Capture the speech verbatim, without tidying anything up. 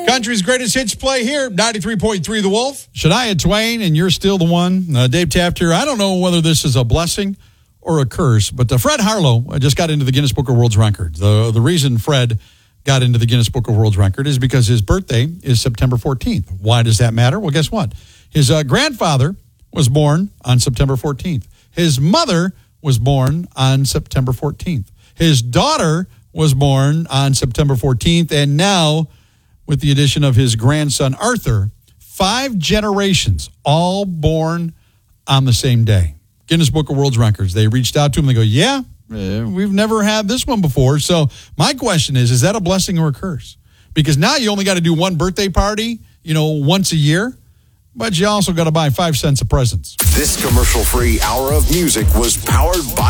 Country's greatest hits play here, ninety-three point three The Wolf. Shania Twain, and you're still the one. Uh, Dave Taft here. I don't know whether this is a blessing or a curse, but uh, Fred Harlow just got into the Guinness Book of World Records. The, the reason Fred got into the Guinness Book of World Records is because his birthday is September fourteenth. Why does that matter? Well, guess what? His uh, grandfather was born on September fourteenth. His mother was born on September fourteenth. His daughter was born on September fourteenth, and now, with the addition of his grandson, Arthur, five generations, all born on the same day. Guinness Book of World Records. They reached out to him. They go, yeah, uh, we've never had this one before. So my question is, is that a blessing or a curse? Because now you only got to do one birthday party, you know, once a year, but you also got to buy five cents of presents. This commercial-free hour of music was powered by